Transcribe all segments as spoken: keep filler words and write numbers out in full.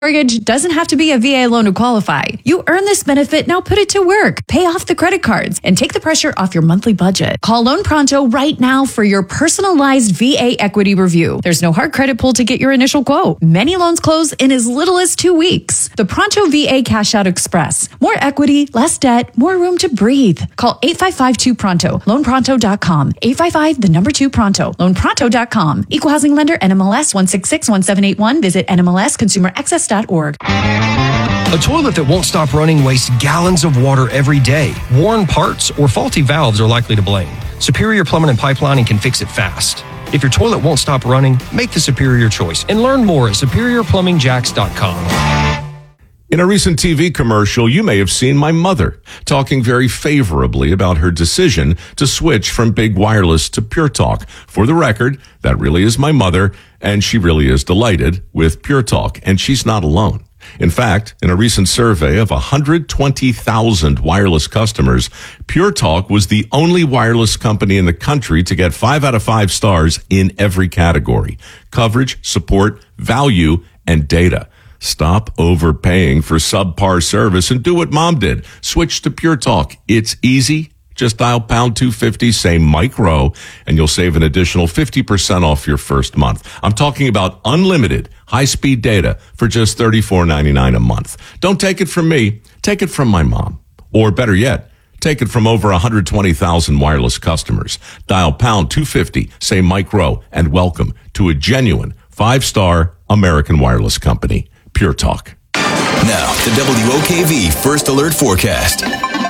Mortgage doesn't have to be a V A loan to qualify. You earn this benefit, now put it to work. Pay off the credit cards and take the pressure off your monthly budget. Call Loan Pronto right now for your personalized V A equity review. There's no hard credit pull to get your initial quote. Many loans close in as little as two weeks. The Pronto V A Cash Out Express. More equity, less debt, more room to breathe. Call eight five five two Pronto. loan pronto dot com. eight five five, the number two Pronto. loan pronto dot com. Equal housing lender, N M L S one six six one seven eight one. Visit N M L S consumer access dot org. A toilet that won't stop running wastes gallons of water every day. Worn parts or faulty valves are likely to blame. Superior Plumbing and Pipelining can fix it fast. If your toilet won't stop running, make the superior choice and learn more at superior plumbing jacks dot com. In a recent T V commercial, you may have seen my mother talking very favorably about her decision to switch from Big Wireless to Pure Talk. For the record, that really is my mother, and she really is delighted with Pure Talk, and she's not alone. In fact, in a recent survey of one hundred twenty thousand wireless customers, Pure Talk was the only wireless company in the country to get five out of five stars in every category: coverage, support, value, and data. Stop overpaying for subpar service and do what Mom did. Switch to Pure Talk. It's easy. Just dial pound two fifty, say Mike Rowe, and you'll save an additional fifty percent off your first month. I'm talking about unlimited high-speed data for just thirty-four ninety-nine a month. Don't take it from me. Take it from my mom. Or better yet, take it from over one hundred twenty thousand wireless customers. Dial pound two fifty, say Mike Rowe, and welcome to a genuine five-star American wireless company. Pure Talk. Now, the W O K V First Alert Forecast.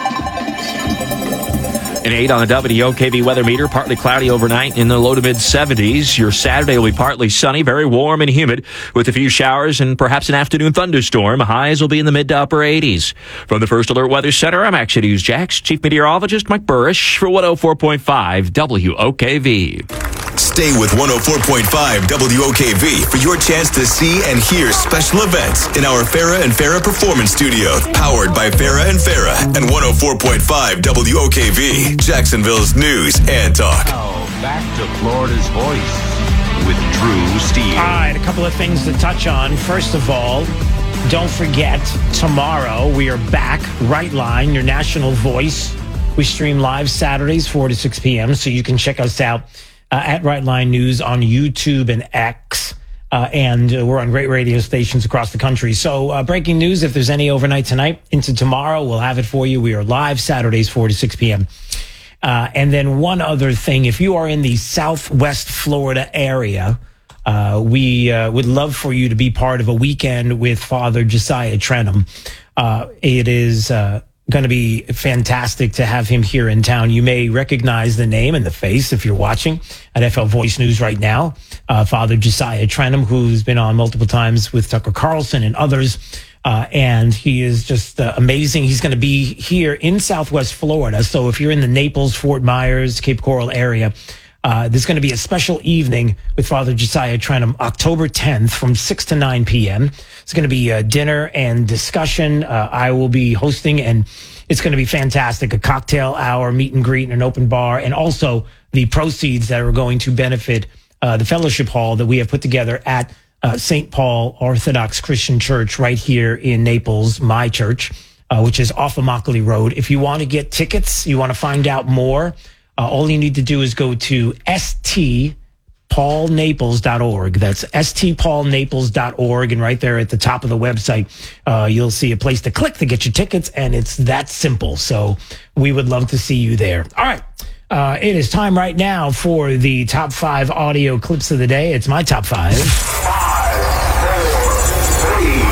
An eight on the W O K V weather meter, partly cloudy overnight in the low to mid seventies. Your Saturday will be partly sunny, very warm and humid with a few showers and perhaps an afternoon thunderstorm. Highs will be in the mid to upper eighties. From the First Alert Weather Center, I'm Action News Jax Chief Meteorologist Mike Burrish for one oh four point five W O K V. Stay with one oh four point five W O K V for your chance to see and hear special events in our Farah and Farah Performance Studio, powered by Farah and Farah and one oh four point five W O K V, Jacksonville's news and talk. Now, back to Florida's Voice with Drew Steele. All right, a couple of things to touch on. First of all, don't forget, tomorrow we are back, Right Line, your national voice. We stream live Saturdays, four to six p.m., so you can check us out Uh, at Right Line News on YouTube and X, uh, and uh, we're on great radio stations across the country. So uh, breaking news, if there's any overnight tonight into tomorrow, we'll have it for you. We are live Saturdays, four to six p.m. Uh, and then one other thing, if you are in the Southwest Florida area, uh, we uh, would love for you to be part of a weekend with Father Josiah Trenum. Uh, it is Uh, going to be fantastic to have him here in town. You may recognize the name and the face if you're watching at F L Voice News right now. Uh, Father Josiah Trenum, who's been on multiple times with Tucker Carlson and others. Uh, and he is just uh, amazing. He's going to be here in Southwest Florida. So if you're in the Naples, Fort Myers, Cape Coral area, uh, there's going to be a special evening with Father Josiah Trenum, October tenth from six to nine p.m. It's going to be a dinner and discussion. Uh, I will be hosting, and it's going to be fantastic. A cocktail hour, meet and greet, and an open bar, and also the proceeds that are going to benefit uh, the fellowship hall that we have put together at uh, Saint Paul Orthodox Christian Church right here in Naples, my church, uh, which is off of Immokalee Road. If you want to get tickets, you want to find out more, uh, all you need to do is go to S T paul naples dot org. That's S T paul naples dot org. And right there at the top of the website, uh, you'll see a place to click to get your tickets. And it's that simple. So we would love to see you there. All right. Uh, it is time right now for the top five audio clips of the day. It's my top five. Five, four, three,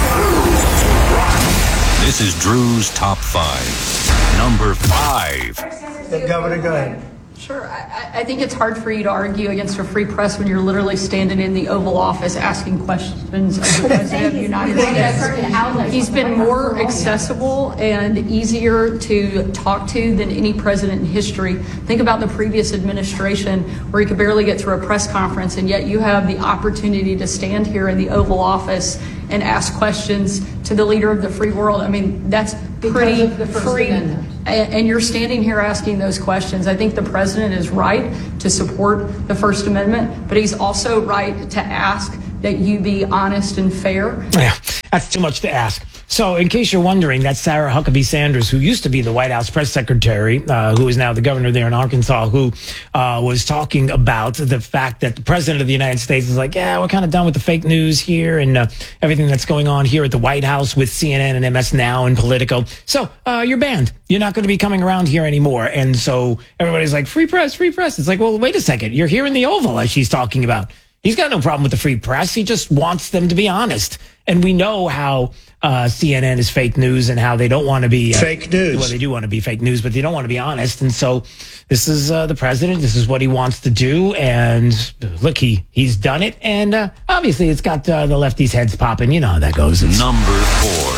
two, one. This is Drew's top five. Number five. Hey, Governor, go ahead. Sure. I, I think it's hard for you to argue against a free press when you're literally standing in the Oval Office asking questions of the President of the United States. He's been more accessible and easier to talk to than any president in history. Think about the previous administration where you could barely get through a press conference, and yet you have the opportunity to stand here in the Oval Office and ask questions to the leader of the free world. I mean, that's pretty free. And you're standing here asking those questions. I think the president is right to support the First Amendment, but he's also right to ask that you be honest and fair. Yeah, That's too much to ask. So in case you're wondering, that's Sarah Huckabee Sanders, who used to be the White House press secretary, uh, who is now the governor there in Arkansas, who uh, was talking about the fact that the president of the United States is like, yeah, we're kind of done with the fake news here and uh, everything that's going on here at the White House with C N N and M S Now and Politico. So uh, you're banned. You're not going to be coming around here anymore. And so everybody's like, free press, free press. It's like, well, wait a second. You're here in the Oval, as she's talking about. He's got no problem with the free press. He just wants them to be honest. And we know how uh, C N N is fake news and how they don't want to be... Uh, fake news. Well, they do want to be fake news, but they don't want to be honest. And so this is uh, the president. This is what he wants to do. And look, he he's done it. And uh, obviously it's got uh, the lefties' heads popping. You know how that goes. It's- Number four.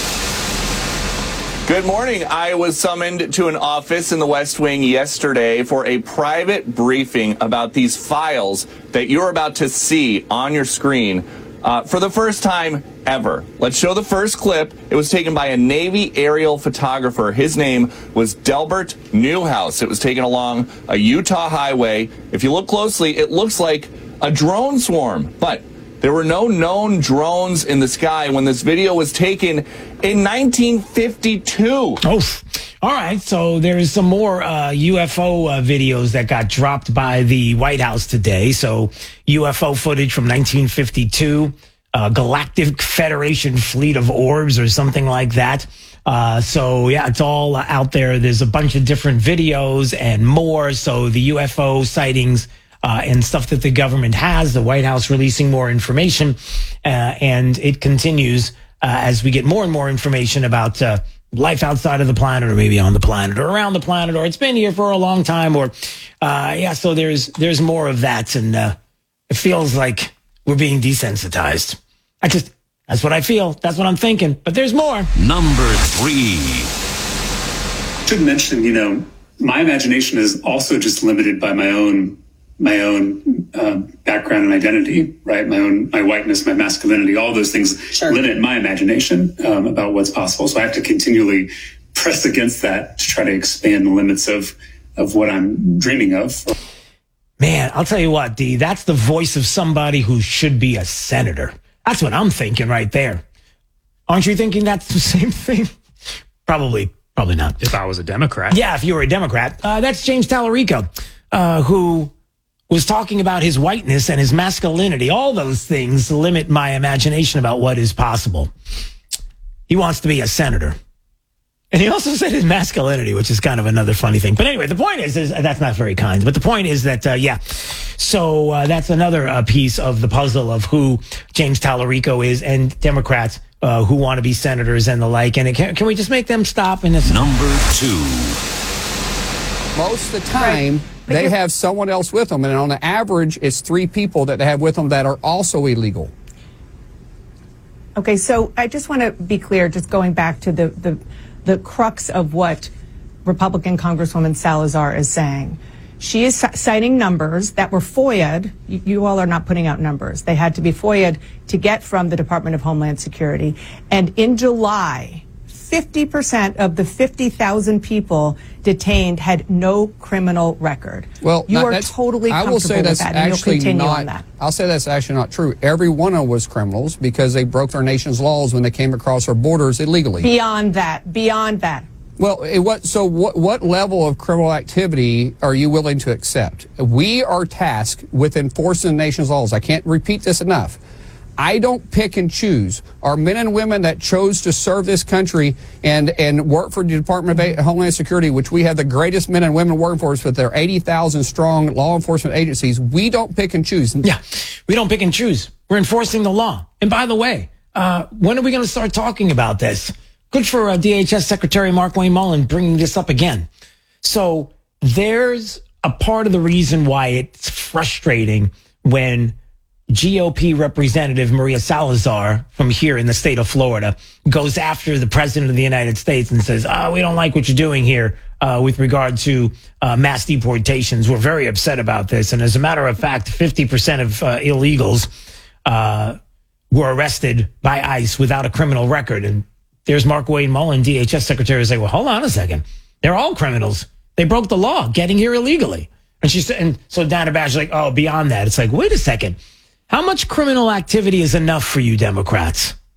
Good morning. I was summoned to an office in the West Wing yesterday for a private briefing about these files that you're about to see on your screen uh, for the first time ever. Let's show the first clip. It was taken by a Navy aerial photographer. His name was Delbert Newhouse. It was taken along a Utah highway. If you look closely, it looks like a drone swarm, but there were no known drones in the sky when this video was taken in nineteen fifty-two. Oh, all right. So there's some more uh, U F O uh, videos that got dropped by the White House today. So U F O footage from nineteen fifty-two, uh, Galactic Federation Fleet of Orbs or something like that. Uh, so, yeah, it's all out there. There's a bunch of different videos and more. So the U F O sightings Uh, and stuff that the government has, the White House releasing more information, uh, and it continues uh, as we get more and more information about uh, life outside of the planet, or maybe on the planet, or around the planet, or it's been here for a long time, or uh, yeah. So there's there's more of that, and uh, it feels like we're being desensitized. I just that's what I feel. That's what I'm thinking. But there's more. Number three. Should mention, you know, my imagination is also just limited by my own. my own uh, background and identity, right? My own, my whiteness, my masculinity, all those things sure. limit my imagination um, about what's possible. So I have to continually press against that to try to expand the limits of, of what I'm dreaming of. Man, I'll tell you what, D, that's the voice of somebody who should be a senator. That's what I'm thinking right there. Aren't you thinking that's the same thing? Probably, probably not. If I was a Democrat. Yeah, if you were a Democrat. Uh, that's James Tallarico, uh, who was talking about his whiteness and his masculinity. All those things limit my imagination about what is possible. He wants to be a senator. And he also said his masculinity, which is kind of another funny thing. But anyway, the point is, is that's not very kind. But the point is that, uh, yeah. So uh, that's another uh, piece of the puzzle of who James Tallarico is and Democrats uh, who want to be senators and the like. And it, can, can we just make them stop in this? Number two. Most of the time, right. they have someone else with them. And on the average, it's three people that they have with them that are also illegal. Okay, so I just want to be clear, just going back to the, the, the crux of what Republican Congresswoman Salazar is saying. She is citing numbers that were F O I A'd. You, you all are not putting out numbers. They had to be F O I A'd to get from the Department of Homeland Security. And in July, fifty percent of the fifty thousand people detained had no criminal record. Well, you not, are totally comfortable I will say that's with that, and you'll actually continue not, on that. I'll say that's actually not true. Every one of them was criminals because they broke their nation's laws when they came across our borders illegally. Beyond that, beyond that. Well, it, what, so what, what level of criminal activity are you willing to accept? We are tasked with enforcing the nation's laws. I can't repeat this enough. I don't pick and choose. Our men and women that chose to serve this country and, and work for the Department of Homeland Security, which we have the greatest men and women working for us with their eighty thousand strong law enforcement agencies, we don't pick and choose. Yeah, we don't pick and choose. We're enforcing the law. And by the way, uh, when are we going to start talking about this? Good for uh, D H S Secretary Markwayne Mullin bringing this up again. So there's a part of the reason why it's frustrating when G O P Representative Maria Salazar from here in the state of Florida goes after the President of the United States and says, oh, we don't like what you're doing here uh, with regard to uh, mass deportations. We're very upset about this. And as a matter of fact, fifty percent of uh, illegals uh, were arrested by ICE without a criminal record. And there's Markwayne Mullin, D H S Secretary, say, well, hold on a second. They're all criminals. They broke the law getting here illegally. And she said, and so Dana Bash is like, oh, beyond that. It's like, wait a second. How much criminal activity is enough for you Democrats?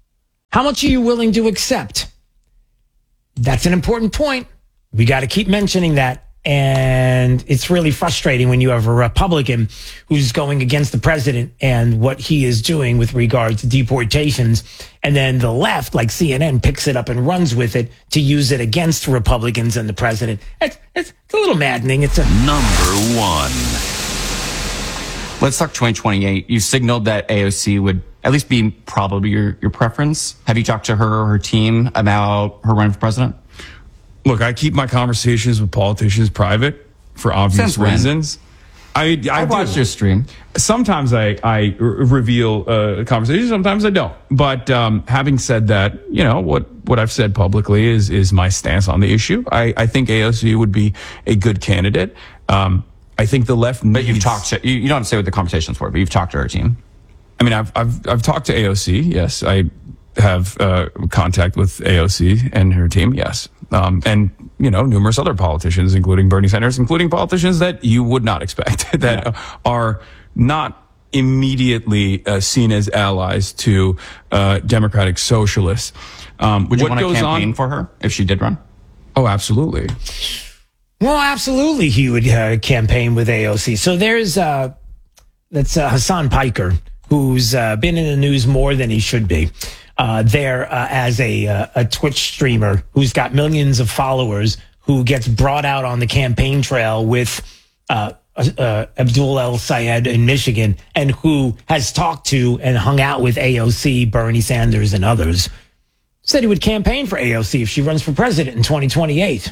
How much are you willing to accept? That's an important point. We got to keep mentioning that. And it's really frustrating when you have a Republican who's going against the president and what he is doing with regard to deportations. And then the left, like C N N, picks it up and runs with it to use it against Republicans and the president. It's, it's, it's a little maddening. It's a number one. Let's talk twenty twenty-eight. You signaled that A O C would at least be probably your, your preference. Have you talked to her or her team about her running for president? Look, I keep my conversations with politicians private for obvious Since when? reasons. I, I, I watched do. your stream. Sometimes I, I r- reveal uh, conversations, sometimes I don't. But um, having said that, you know, what, what I've said publicly is is my stance on the issue. I, I think A O C would be a good candidate. Um, I think the left needs... But you've talked to, you, you don't have to say what the conversations were, but you've talked to her team. I mean, I've, I've, I've talked to A O C, yes. I have uh, contact with A O C and her team, yes. Um, and, you know, numerous other politicians, including Bernie Sanders, including politicians that you would not expect, that yeah. are not immediately uh, seen as allies to uh, democratic socialists. Um, would you what want to goes campaign on, for her if she did run? Oh, absolutely. Well, absolutely, he would uh, campaign with A O C. So there's uh, that's uh, Hassan Piker, who's uh, been in the news more than he should be. Uh, there uh, as a uh, a Twitch streamer who's got millions of followers, who gets brought out on the campaign trail with uh, uh, Abdul El Sayed in Michigan, and who has talked to and hung out with A O C, Bernie Sanders, and others. Said he would campaign for A O C if she runs for president in twenty twenty-eight.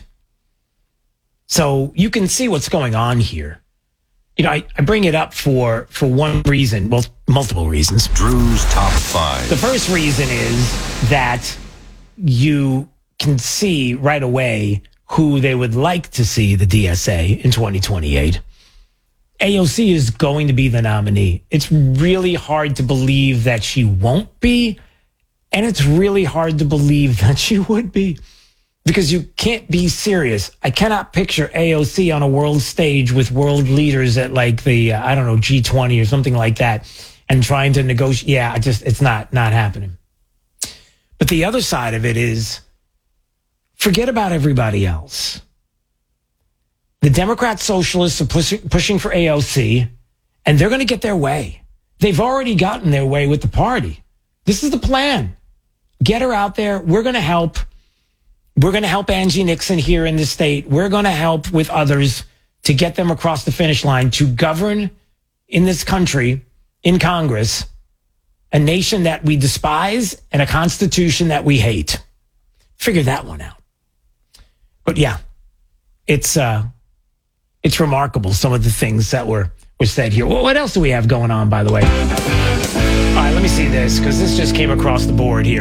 So you can see what's going on here. You know, I, I bring it up for, for one reason, well, multiple reasons. Drew's top five. The first reason is that you can see right away who they would like to see the D S A in twenty twenty-eight. A O C is going to be the nominee. It's really hard to believe that she won't be, and it's really hard to believe that she would be. Because you can't be serious. I cannot picture A O C on a world stage with world leaders at like the, uh, I don't know, G twenty or something like that, and trying to negotiate. Yeah, I just, it's not, not happening. But the other side of it is, forget about everybody else. The Democrat socialists are pushing, pushing for A O C, and they're going to get their way. They've already gotten their way with the party. This is the plan. Get her out there. We're going to help. We're going to help Angie Nixon here in the state. We're going to help with others to get them across the finish line to govern in this country, in Congress, a nation that we despise and a constitution that we hate. Figure that one out. But yeah, it's uh, it's remarkable, some of the things that were, were said here. Well, what else do we have going on, by the way? All right, let me see this, because this just came across the board here.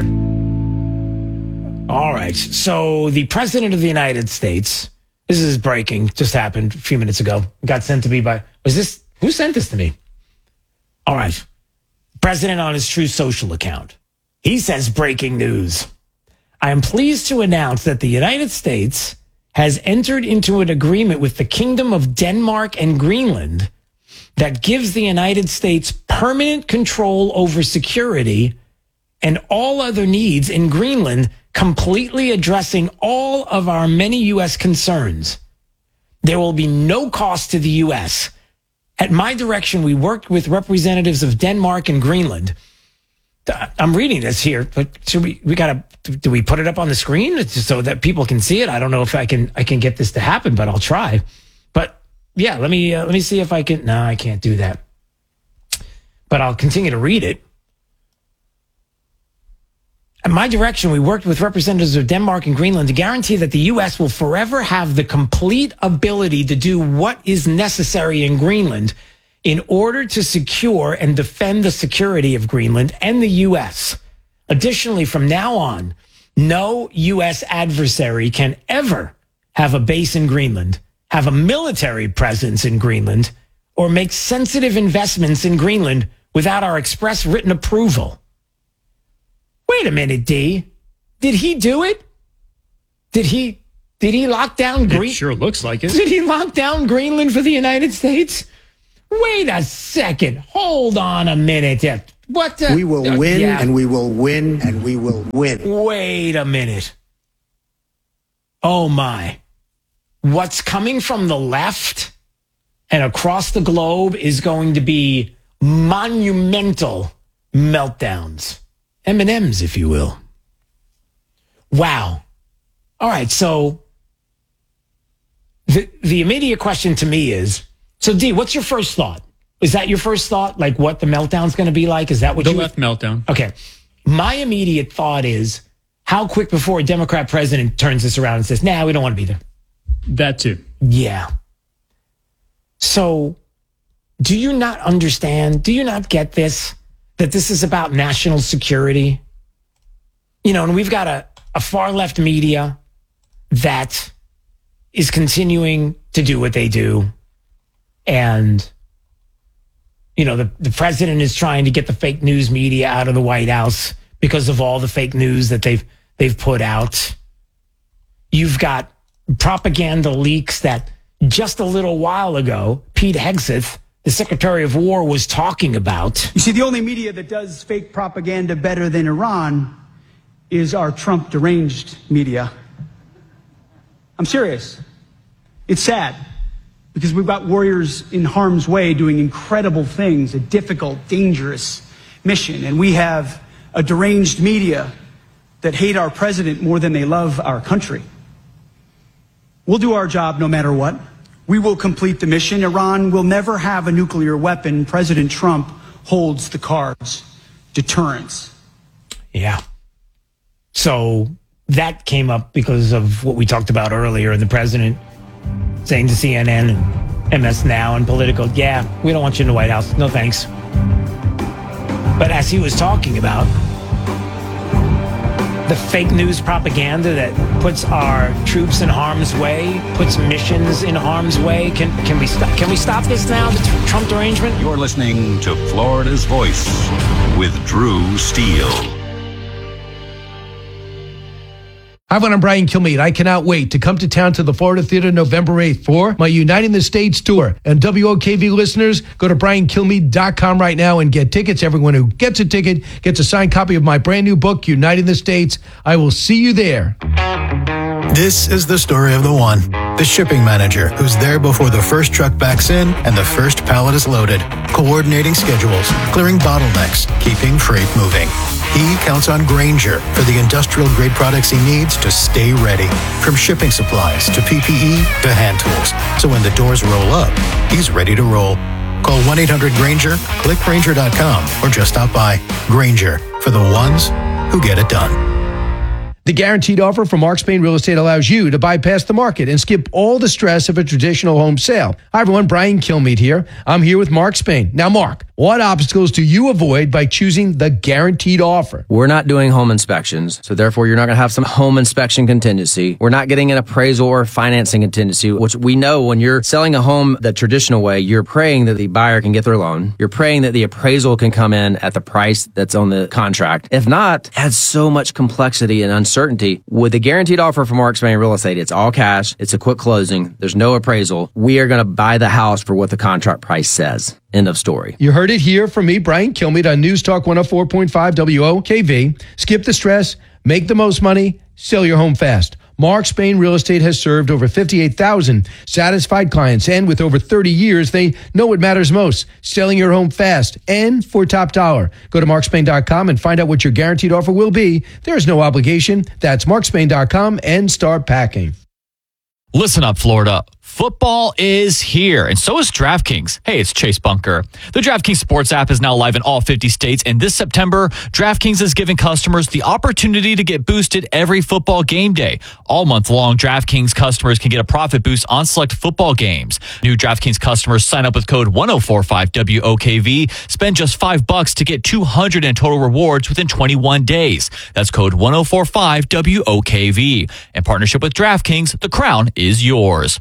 All right. So the president of the United States, this is breaking, just happened a few minutes ago. Got sent to me by, was this, who sent this to me? All right. President on his True Social account. He says, breaking news. I am pleased to announce that the United States has entered into an agreement with the Kingdom of Denmark and Greenland that gives the United States permanent control over security and all other needs in Greenland, completely addressing all of our many U S concerns. There will be no cost to the U S. At my direction, we worked with representatives of Denmark and Greenland. I'm reading this here, but should we, we gotta, do we put it up on the screen so that people can see it? I don't know if I can, I can get this to happen, but I'll try. But yeah, let me, uh, let me see if I can, no, I can't do that. But I'll continue to read it. At my direction, we worked with representatives of Denmark and Greenland to guarantee that the U S will forever have the complete ability to do what is necessary in Greenland in order to secure and defend the security of Greenland and the U S. Additionally, from now on, no U S adversary can ever have a base in Greenland, have a military presence in Greenland, or make sensitive investments in Greenland without our express written approval. Wait a minute, D. Did he do it? Did he did he lock down Greenland? It sure looks like it. Did he lock down Greenland for the United States? Wait a second. Hold on a minute. What? The? We will uh, win, yeah. and we will win, and we will win. Wait a minute. Oh, my. What's coming from the left and across the globe is going to be monumental meltdowns. M and M's, if you will. Wow. All right, so the the immediate question to me is, so D, what's your first thought? Is that your first thought, like what the meltdown's going to be like? Is that what the you... The left meltdown. Okay. My immediate thought is, how quick before a Democrat president turns this around and says, nah, we don't want to be there? That too. Yeah. So, do you not understand? Do you not get this? That this is about national security? You know, and we've got a, a far left media that is continuing to do what they do. And, you know, the, the president is trying to get the fake news media out of the White House because of all the fake news that they've they've put out. You've got propaganda leaks that just a little while ago, Pete Hegseth, the Secretary of War, was talking about. You see, the only media that does fake propaganda better than Iran is our Trump deranged media. I'm serious. It's sad because we've got warriors in harm's way doing incredible things, a difficult, dangerous mission. And we have a deranged media that hate our president more than they love our country. We'll do our job no matter what. We will complete the mission. Iran will never have a nuclear weapon. President Trump holds the cards. Deterrence. Yeah. So that came up because of what we talked about earlier. The president saying to C N N and M S Now and Political, yeah, we don't want you in the White House. No thanks. But as he was talking about, the fake news propaganda that puts our troops in harm's way, puts missions in harm's way. Can can we stop? Can we stop this now? The tr- Trump derangement. You're listening to Florida's Voice with Drew Steele. Hi, everyone. I'm Brian Kilmeade. I cannot wait to come to town to the Florida Theater November eighth for my Uniting the States tour. And W O K V listeners, go to brian kilmeade dot com right now and get tickets. Everyone who gets a ticket gets a signed copy of my brand new book, Uniting the States. I will see you there. This is the story of the one, the shipping manager who's there before the first truck backs in and the first pallet is loaded, coordinating schedules, clearing bottlenecks, keeping freight moving. He counts on Grainger for the industrial-grade products he needs to stay ready, from shipping supplies to P P E to hand tools. So when the doors roll up, he's ready to roll. Call one eight hundred Grainger, click Grainger dot com, or just stop by. Grainger, for the ones who get it done. The guaranteed offer from Mark Spain Real Estate allows you to bypass the market and skip all the stress of a traditional home sale. Hi, everyone. Brian Kilmeade here. I'm here with Mark Spain. Now, Mark, what obstacles do you avoid by choosing the guaranteed offer? We're not doing home inspections, so therefore you're not going to have some home inspection contingency. We're not getting an appraisal or financing contingency, which we know when you're selling a home the traditional way, you're praying that the buyer can get their loan. You're praying that the appraisal can come in at the price that's on the contract. If not, it adds so much complexity and uncertainty. Certainty. With the guaranteed offer from Mark Spain Real Estate, it's all cash. It's a quick closing. There's no appraisal. We are going to buy the house for what the contract price says. End of story. You heard it here from me, Brian Kilmeade, on News Talk one oh four point five W O K V. Skip the stress, make the most money, sell your home fast. Mark Spain Real Estate has served over fifty-eight thousand satisfied clients, and with over thirty years, they know what matters most, selling your home fast and for top dollar. Go to mark spain dot com and find out what your guaranteed offer will be. There is no obligation. That's mark spain dot com and start packing. Listen up, Florida. Football is here, and so is DraftKings. Hey, it's Chase Bunker. The DraftKings Sports app is now live in all fifty states, and this September, DraftKings is giving customers the opportunity to get boosted every football game day. All month long, DraftKings customers can get a profit boost on select football games. New DraftKings customers sign up with code ten forty-five W O K V, spend just five bucks to get two hundred in total rewards within twenty-one days. That's code ten forty-five W O K V. In partnership with DraftKings, the crown is yours. Event trading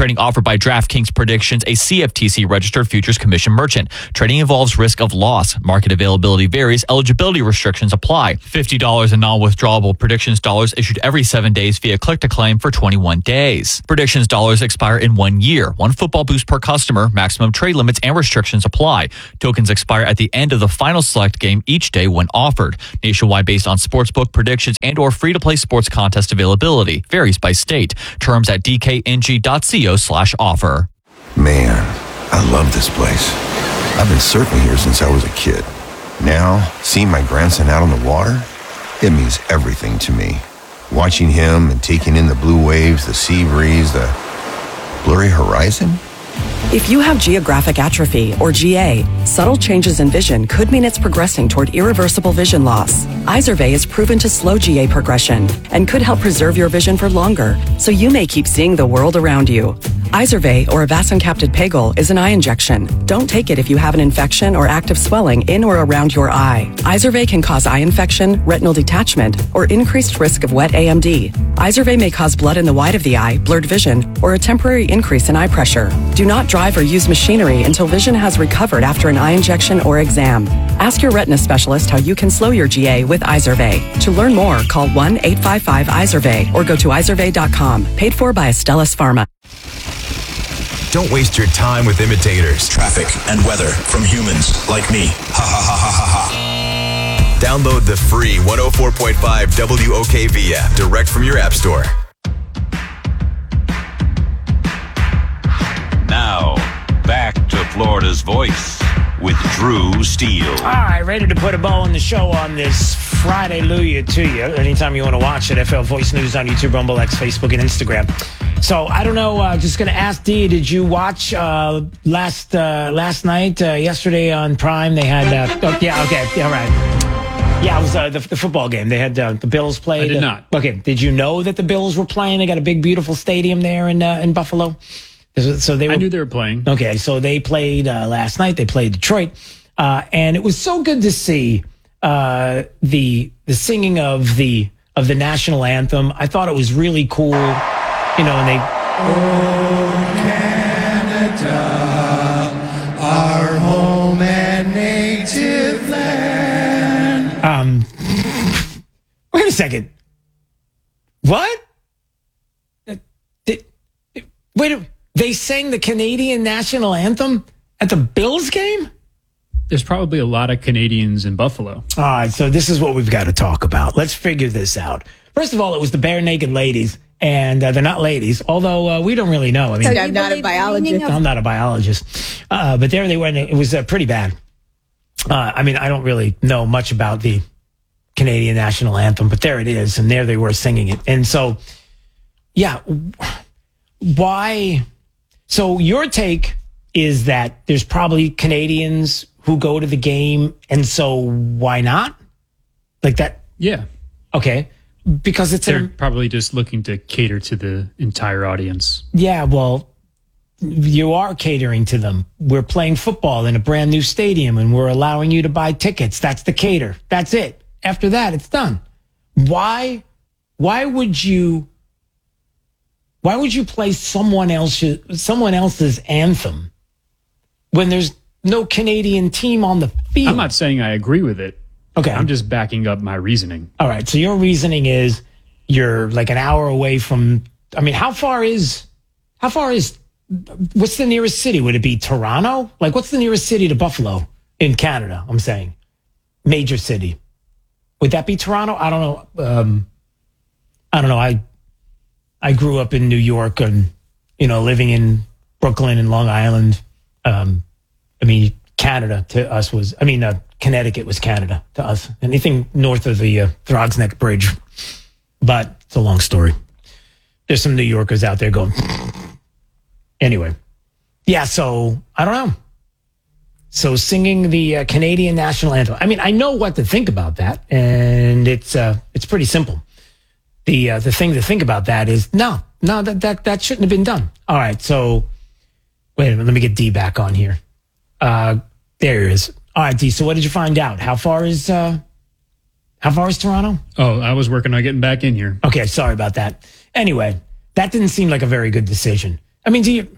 trading offered by DraftKings Predictions, a C F T C-registered futures commission merchant. Trading involves risk of loss. Market availability varies. Eligibility restrictions apply. fifty dollars in non-withdrawable Predictions dollars issued every seven days via click-to-claim for twenty-one days. Predictions dollars expire in one year. One football boost per customer. Maximum trade limits and restrictions apply. Tokens expire at the end of the final select game each day when offered. Nationwide based on sportsbook predictions and or free-to-play sports contest availability. Varies by state. Terms at d k n g dot co slash offer. Man, I love this place. I've been surfing here since I was a kid. Now, seeing my grandson out on the water, it means everything to me. Watching him and taking in the blue waves, the sea breeze, the blurry horizon. If you have geographic atrophy, or G A, subtle changes in vision could mean it's progressing toward irreversible vision loss. Izervay is proven to slow G A progression and could help preserve your vision for longer, so you may keep seeing the world around you. Izervay, or avacincaptad pegol, is an eye injection. Don't take it if you have an infection or active swelling in or around your eye. Izervay can cause eye infection, retinal detachment, or increased risk of wet A M D. Izervay may cause blood in the white of the eye, blurred vision, or a temporary increase in eye pressure. Do not drive or use machinery until vision has recovered after an eye injection or exam. Ask your retina specialist how you can slow your G A with Izervay. To learn more, call one eight five five Izervay or go to izervay dot com. Paid for by Astellas Pharma. Don't waste your time with imitators. Traffic and weather from humans like me. Ha ha ha ha ha ha. Download the free one oh four point five W O K V app direct from your app store. Now, back to Florida's Voice with Drew Steele. All right, ready to put a bow on the show on this Friday. Hallelujah to you. Anytime you want to watch it, F L Voice News on YouTube, Rumble, X, Facebook, and Instagram. So I don't know. Uh, just going to ask Dee, did you watch uh, last uh, last night, uh, yesterday on Prime? They had. Uh, oh, yeah. Okay. Yeah. Right. Yeah, it was uh, the, the football game. They had uh, the Bills played. I did not. Uh, okay. Did you know that the Bills were playing? They got a big, beautiful stadium there in uh, in Buffalo. So they were, I knew they were playing. Okay, so they played uh, last night. They played Detroit, uh, and it was so good to see uh, the the singing of the of the national anthem. I thought it was really cool, you know. And they, oh Canada, our home and native land. Um, wait a second. What? Did, wait a. They sang the Canadian national anthem at the Bills game? There's probably a lot of Canadians in Buffalo. All right, so this is what we've got to talk about. Let's figure this out. First of all, it was the Bare Naked Ladies, and uh, they're not ladies, although uh, we don't really know. I mean, so I'm not a biologist. I'm not a biologist. Uh, but there they were, and it was uh, pretty bad. Uh, I mean, I don't really know much about the Canadian national anthem, but there it is, and there they were singing it. And so, yeah, why... So your take is that there's probably Canadians who go to the game, and so why not? Like that? Yeah. Okay. Because it's They're a, probably just looking to cater to the entire audience. Yeah, well, you are catering to them. We're playing football in a brand new stadium, and we're allowing you to buy tickets. That's the cater. That's it. After that, it's done. Why? Why would you? Why would you play someone else's someone else's anthem when there's no Canadian team on the field? I'm not saying I agree with it. Okay. I'm just backing up my reasoning. All right. So your reasoning is you're like an hour away from, I mean, how far is, how far is, what's the nearest city? Would it be Toronto? Like, what's the nearest city to Buffalo in Canada? I'm saying major city. Would that be Toronto? I don't know. Um, I don't know. I, I grew up in New York and, you know, living in Brooklyn and Long Island. Um, I mean, Canada to us was, I mean, uh, Connecticut was Canada to us. Anything north of the uh, Throgs Neck Bridge. But it's a long story. There's some New Yorkers out there going. Anyway. Yeah, so I don't know. So singing the uh, Canadian national anthem. I mean, I know what to think about that. And it's uh, it's pretty simple. The uh, the thing to think about that is, no, no, that, that, that shouldn't have been done. All right, so wait a minute. Let me get D back on here. Uh, there he is. All right, D, so what did you find out? How far is uh, how far is Toronto? Oh, I was working on getting back in here. Okay, sorry about that. Anyway, that didn't seem like a very good decision. I mean, do you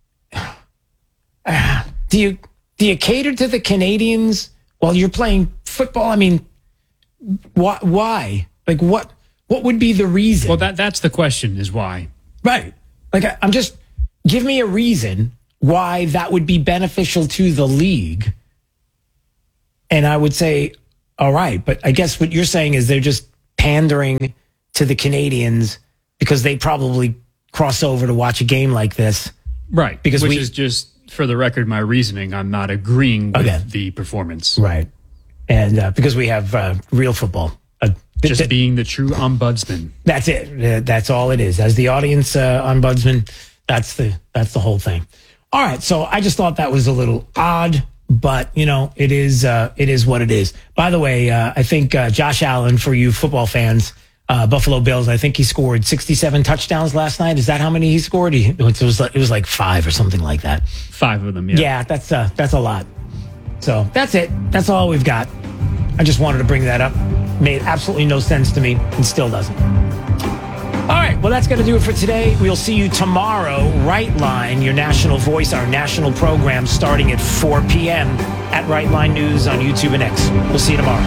uh, do you do you cater to the Canadians while you're playing football? I mean, why? Why? Like, what? What would be the reason? Well, that that's the question: is why? Right. Like, I, I'm just give me a reason why that would be beneficial to the league, and I would say, all right. But I guess what you're saying is they're just pandering to the Canadians because they probably cross over to watch a game like this. Right. Because Which we, is just, for the record, my reasoning. I'm not agreeing with okay. the performance. Right. And uh, because we have uh, real football. Uh, just th- being the true ombudsman. That's it. Uh, that's all it is. As the audience uh, ombudsman, that's the that's the whole thing. All right. So I just thought that was a little odd, but, you know, it is uh, it is what it is. By the way, uh, I think uh, Josh Allen, for you football fans, Uh, Buffalo Bills, I think he scored sixty-seven touchdowns last night. Is that how many he scored? He, it was like, it was like five or something like that. Five of them, yeah. Yeah, that's uh, that's a lot. So that's it. That's all we've got. I just wanted to bring that up. Made absolutely no sense to me and still doesn't. All right, well, that's going to do it for today. We'll see you tomorrow, Right Line, your national voice, our national program, starting at four p.m. at Right Line News on YouTube and X. We'll see you tomorrow.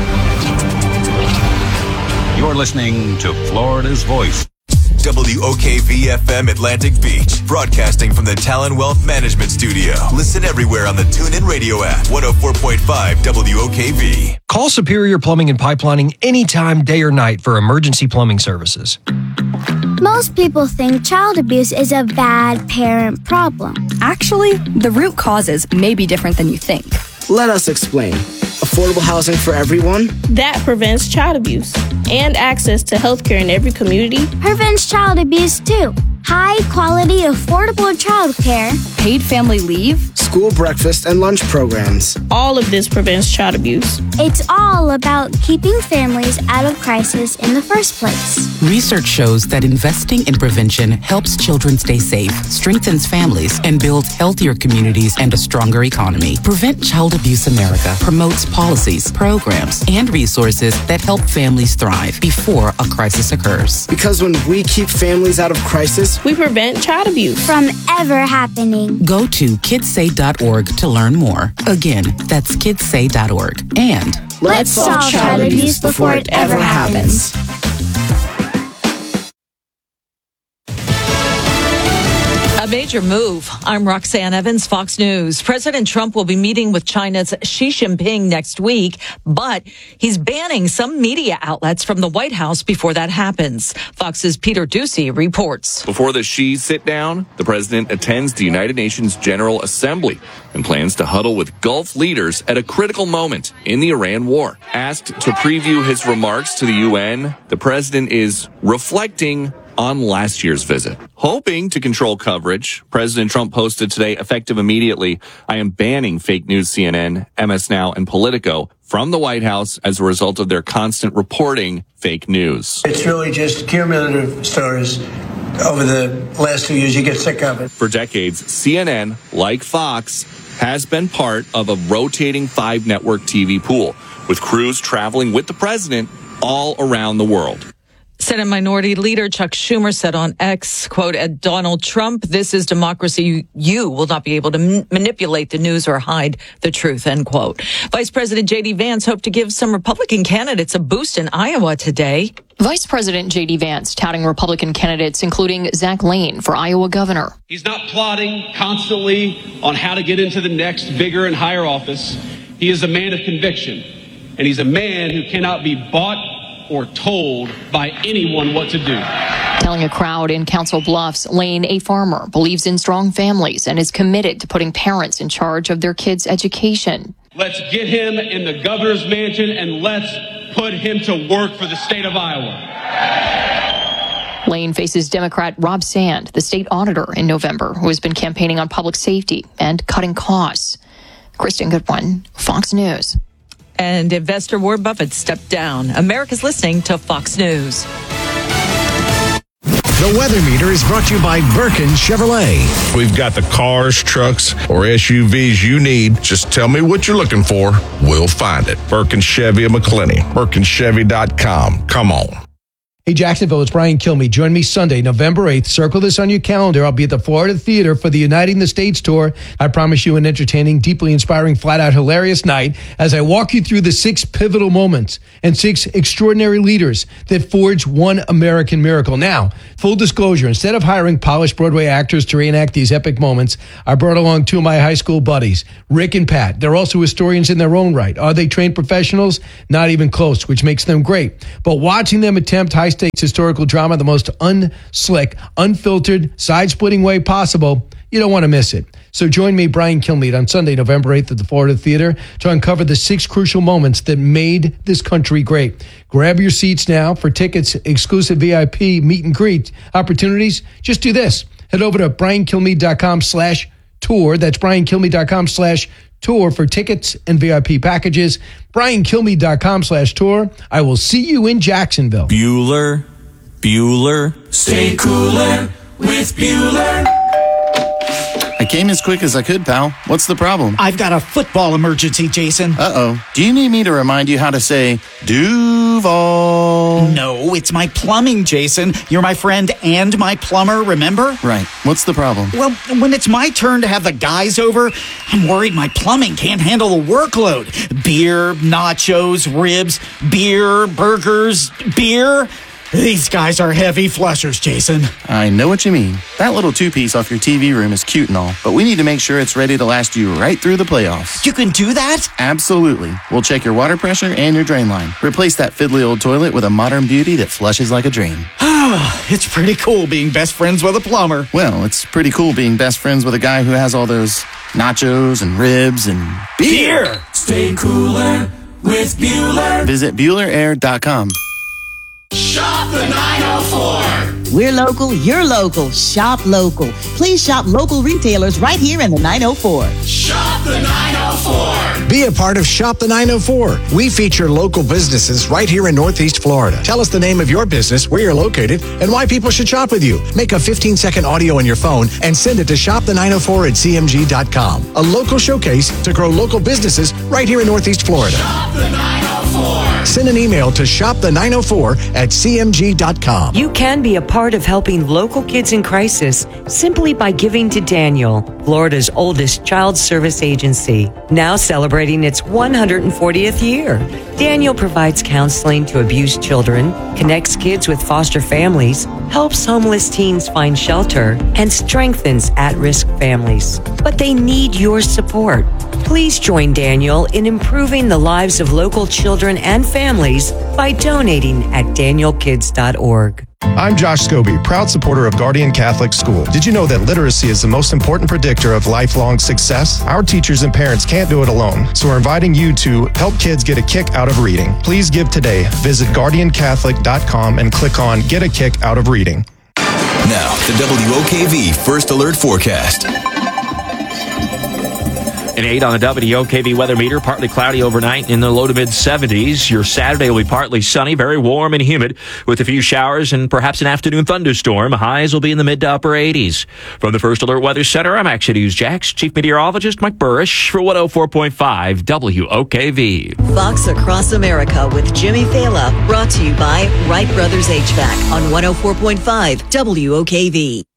You're listening to Florida's Voice. W O K V F M Atlantic Beach, broadcasting from the Talon Wealth Management Studio. Listen everywhere on the TuneIn Radio app. one oh four point five W O K V. Call Superior Plumbing and Pipelining anytime, day or night, for emergency plumbing services. Most people think child abuse is a bad parent problem. Actually, the root causes may be different than you think. Let us explain. Affordable housing for everyone? That prevents child abuse. And access to healthcare in every community. Prevents child abuse too. High quality, affordable childcare. Paid family leave. School breakfast and lunch programs. All of this prevents child abuse. It's all about keeping families out of crisis in the first place. Research shows that investing in prevention helps children stay safe, strengthens families, and builds healthier communities and a stronger economy. Prevent Child Abuse America promotes policies, programs, and resources that help families thrive before a crisis occurs. Because when we keep families out of crisis, we prevent child abuse from ever happening. Go to kids say dot org to learn more. Again, that's kids say dot org. And let's solve child abuse before it ever happens. A major move. I'm Roxanne Evans, Fox News. President Trump will be meeting with China's Xi Jinping next week, but he's banning some media outlets from the White House before that happens. Fox's Peter Ducey reports. Before the Xi sit down, the president attends the United Nations General Assembly and plans to huddle with Gulf leaders at a critical moment in the Iran war. Asked to preview his remarks to the U N, the president is reflecting on last year's visit. Hoping to control coverage, President Trump posted today, effective immediately, I am banning fake news C N N, M S Now, and Politico from the White House as a result of their constant reporting fake news. It's really just cumulative stories. Over the last two years, you get sick of it. For decades, C N N, like Fox, has been part of a rotating five-network T V pool, with crews traveling with the president all around the world. Senate Minority Leader Chuck Schumer said on X, quote, at Donald Trump, this is democracy. You, you will not be able to m- manipulate the news or hide the truth, end quote. Vice President J D Vance hoped to give some Republican candidates a boost in Iowa today. Vice President J D Vance touting Republican candidates, including Zach Lane for Iowa governor. He's not plotting constantly on how to get into the next bigger and higher office. He is a man of conviction, and he's a man who cannot be bought or told by anyone what to do. Telling a crowd in Council Bluffs, Lane, a farmer, believes in strong families and is committed to putting parents in charge of their kids' education. Let's get him in the governor's mansion and let's put him to work for the state of Iowa. Lane faces Democrat Rob Sand, the state auditor, in November, who has been campaigning on public safety and cutting costs. Kristen Goodwin, Fox News. And investor Warren Buffett stepped down. America's listening to Fox News. The Weather Meter is brought to you by Birkin Chevrolet. We've got the cars, trucks, or S U Vs you need. Just tell me what you're looking for. We'll find it. Birkin Chevy of McClenny. Birkin Chevy dot com. Come on. Hey, Jacksonville, it's Brian Kilmeade. Join me Sunday, November eighth. Circle this on your calendar. I'll be at the Florida Theater for the Uniting the States tour. I promise you an entertaining, deeply inspiring, flat-out hilarious night as I walk you through the six pivotal moments and six extraordinary leaders that forged one American miracle. Now, full disclosure, instead of hiring polished Broadway actors to reenact these epic moments, I brought along two of my high school buddies, Rick and Pat. They're also historians in their own right. Are they trained professionals? Not even close, which makes them great. But watching them attempt high stakes historical drama the most unslick, unfiltered, side-splitting way possible, you don't want to miss it. So join me, Brian Kilmeade, on Sunday, November eighth at the Florida Theater to uncover the six crucial moments that made this country great. Grab your seats now. For tickets, exclusive V I P meet and greet opportunities, just do this. Head over to briankilmeade.com slash tour. That's briankilmeade.com slash tour for tickets and V I P packages. briankilmeade.com slash tour. I will see you in Jacksonville. Bueller, Bueller. Stay cooler with Bueller. I came as quick as I could, pal. What's the problem? I've got a football emergency, Jason. Uh-oh. Do you need me to remind you how to say Duval? No, it's my plumbing, Jason. You're my friend and my plumber, remember? Right. What's the problem? Well, when it's my turn to have the guys over, I'm worried my plumbing can't handle the workload. Beer, nachos, ribs, beer, burgers, beer. These guys are heavy flushers, Jason. I know what you mean. That little two-piece off your T V room is cute and all, but we need to make sure it's ready to last you right through the playoffs. You can do that? Absolutely. We'll check your water pressure and your drain line. Replace that fiddly old toilet with a modern beauty that flushes like a dream. It's pretty cool being best friends with a plumber. Well, it's pretty cool being best friends with a guy who has all those nachos and ribs and beer. beer. Stay cooler with Bueller. Visit Bueller Air dot com. Shop the nine oh four. We're local, you're local. Shop local. Please shop local retailers right here in the nine oh four. Shop the nine oh four. Be a part of Shop the nine oh four. We feature local businesses right here in Northeast Florida. Tell us the name of your business, where you're located, and why people should shop with you. Make a fifteen-second audio on your phone and send it to shop the nine oh four at c m g dot com. A local showcase to grow local businesses right here in Northeast Florida. Shop the nine oh four. Send an email to shop the nine oh four at c m g dot com. You can be a part of helping local kids in crisis simply by giving to Daniel, Florida's oldest child service agency, now celebrating its one hundred fortieth year. Daniel provides counseling to abused children, connects kids with foster families, helps homeless teens find shelter, and strengthens at-risk families. But they need your support. Please join Daniel in improving the lives of local children and families by donating at daniel kids dot org. I'm Josh Scobie, proud supporter of Guardian Catholic School. Did you know that literacy is the most important predictor of lifelong success? Our teachers and parents can't do it alone, so we're inviting you to help kids get a kick out of reading. Please give today. Visit guardian catholic dot com and click on Get a Kick Out of Reading. Now, the W O K V First Alert Forecast. An eight on the W O K V weather meter, partly cloudy overnight in the low to mid seventies. Your Saturday will be partly sunny, very warm and humid with a few showers and perhaps an afternoon thunderstorm. Highs will be in the mid to upper eighties. From the First Alert Weather Center, I'm Action News Jax Chief Meteorologist Mike Burrish for one oh four point five W O K V. Fox Across America with Jimmy Fela, brought to you by Wright Brothers H V A C on one oh four point five W O K V.